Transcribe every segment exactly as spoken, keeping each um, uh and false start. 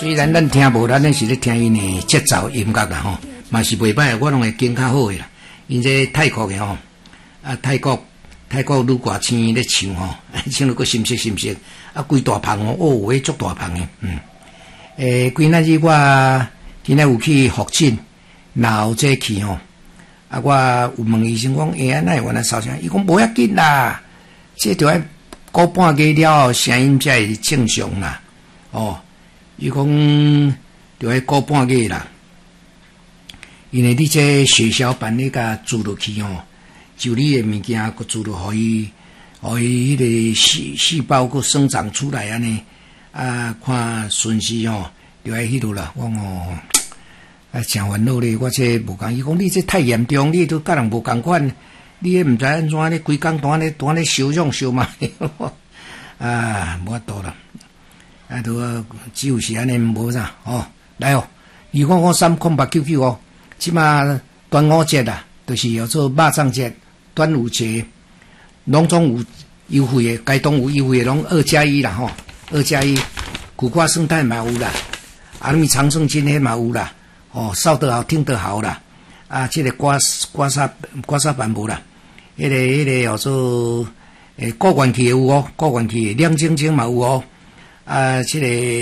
虽然咱听无，咱那是咧听因的节奏音乐啦吼，嘛是袂歹，我拢会经较好诶啦。因这泰国诶吼，啊泰国泰国女歌星咧唱吼，唱到个心色心色，啊规大棚哦，哦，有诶足大棚诶，嗯，诶，规那日我今仔有去复诊，然后这去吼，啊我有问医生讲，哎啊，哪会原来烧声？伊讲无要紧啦，这着爱过半个了，声音才会正常啦，哦。伊讲着爱过半个啦，因为你这血小板你甲注落去吼，就你诶物件佮注落，互伊，互伊迄个细细胞佮生长出来安尼，啊，看顺序吼，着爱迄落啦。我哦，啊，诚烦恼咧，我这无共伊讲你这太严重，你都甲人无共款，你也毋知安怎咧，规工单咧单咧烧种烧嘛，啊，无法度啦。啊，都只有是安尼无啥哦。来哦，二五五三空八九九哦。即马端午节啦，就是叫做肉粽节、端午节，拢总有优惠诶，该当有优惠诶，拢二加一啦吼，二加一。苦瓜生态嘛有啦，啊，咪长胜金迄嘛有啦，哦，烧得好，听得好啦。啊，即、这个刮刮痧刮痧板无啦，迄、那个迄、那个叫做诶高原期有哦，高原期亮晶晶嘛有哦。啊，这个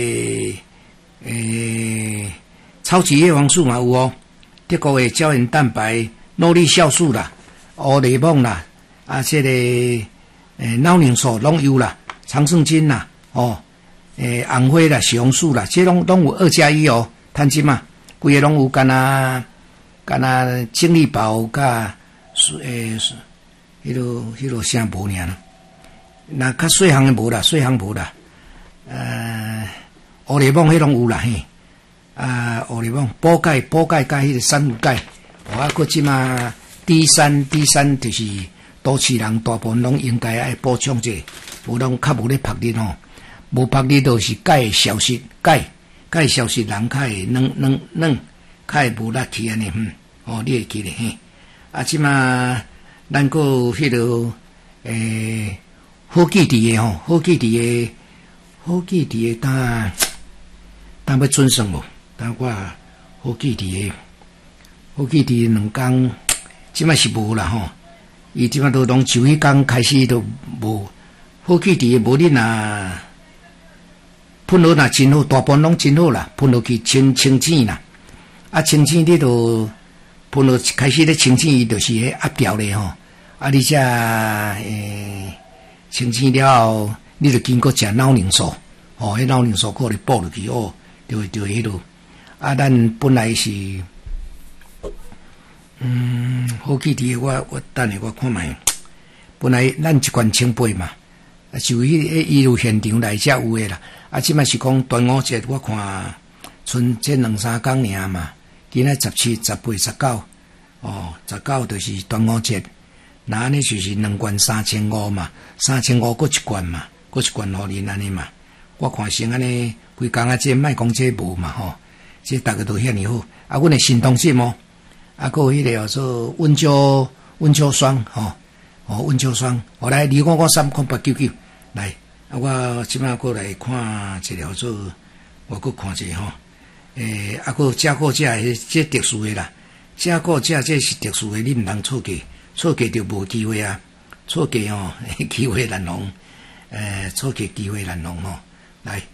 诶，超级叶黄素嘛有哦，德国的胶原蛋白、诺丽酵素啦、欧雷蒙啦，啊，这个诶脑凝素拢有啦，长胜金啦，哦，诶红花啦、血红素啦，这拢拢有二加一哦，趁钱嘛，规个拢有，干那干那精力宝甲诶，迄落迄落啥无尔啦，那较细项的无啦，细项无啦。呃，欧雷蒙迄拢有啦嘿，啊，欧雷蒙补钙、补钙加迄个珊瑚钙，啊，佮即马 D 三 D 三就是都市人大部分拢应该爱补充者，无拢较无咧晒日吼，无晒日就是钙消失，钙钙消失人较会软软软，较会无力气安尼，嗯，哦，你会记咧嘿，啊，即马咱个迄落诶，好记伫诶吼，好记伫诶。好记伫诶，当当要准算无？当我好记伫诶，好记伫两工，即摆是无啦吼。伊即摆都拢就迄工开始都无，好记伫诶无你若喷落若真好，大部分拢真好啦，喷落去清清醒啦。啊，清醒你都喷落开始咧清醒，伊就是迄压掉咧吼。啊，你遮诶清醒了后。你著经过食脑凝素，哦，迄脑凝素搁咧补落去哦，就会就会迄落。啊，咱本来是，嗯，好记伫我我等下我看卖。本来咱一罐千八嘛，啊，就迄伊有现场来遮有诶啦。啊，即摆是讲端午节，我看剩这两三工尔嘛。今仔十七、十八、十九，哦，十九就是端午节。那安尼就是两罐三千五嘛，三千五搁一罐嘛。搁一罐互恁安尼嘛，我看先安尼规工啊，这莫讲这无嘛吼，这逐个都遐尼好。啊，阮诶新同事哦，啊，搁有迄个叫做温椒温椒霜吼，哦，温椒霜，我来二五五三空八九九来，啊，我即摆过来看一条做，我搁看一下吼，诶，啊，搁加购价迄这特殊诶啦，加购价这是特殊诶，你毋通错价，错价就无机会啊，错价吼，机会难容。呃，错价机会难容吼，来。